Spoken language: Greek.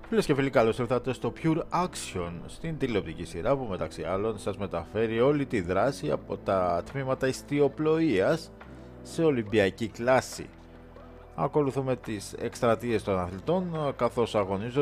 Φίλες και φίλοι, καλώς ήρθατε στο Pure Action, στην τηλεοπτική σειρά που μεταξύ άλλων σας μεταφέρει όλη τη δράση από τα τμήματα ιστιοπλοείας σε ολυμπιακή κλάση. Ακολουθούμε τις εκστρατείες των αθλητών καθώς αγωνίζονται